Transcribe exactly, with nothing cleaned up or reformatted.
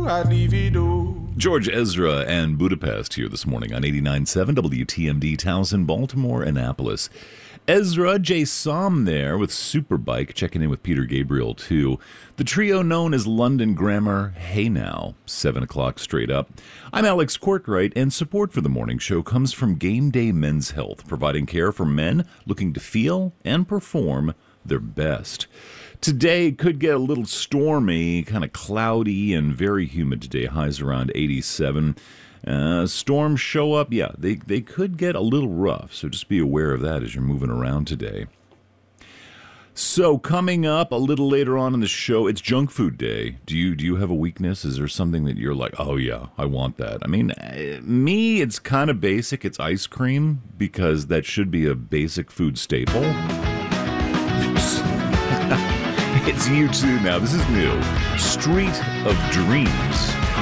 George Ezra and Budapest here this morning on eighty-nine point seven W T M D Towson, Baltimore, Annapolis. Ezra, Jay Som there with Superbike, checking in with Peter Gabriel, too. The trio known as London Grammar, Hey Now, seven o'clock straight up. I'm Alex Courtwright, and support for the morning show comes from Game Day Men's Health, providing care for men looking to feel and perform their best. Today could get a little stormy, kind of cloudy and very humid today, highs around eighty-seven. Uh, storms show up, yeah, they, they could get a little rough, so just be aware of that as you're moving around today. So coming up a little later on in the show, it's junk food day. Do you do you have a weakness? Is there something that you're like, oh yeah, I want that? I mean, uh, me, it's kind of basic. It's ice cream, because that should be a basic food staple. It's U two now. This is new. Street of Dreams.